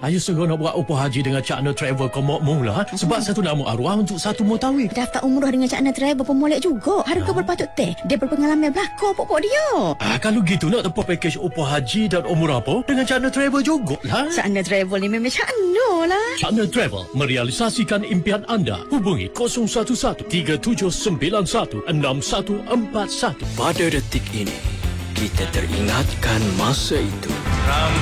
Ayo segera nak buat upah haji dengan Cakna Travel kau mau mula. Sebab satu nama arwah untuk satu mutawif. Daftar umrah dengan Cakna Travel pun molek juga. Harga berpatut teh. Dia berpengalaman belakang pokok dia. Kalau gitu nak tempuh package upah haji dan umrah apa dengan Cakna Travel jugalah. Cakna Travel ni memang Cakna lah. Cakna Travel merealisasikan impian anda. Hubungi 011 3791 6141. Pada detik ini, kita teringatkan masa itu.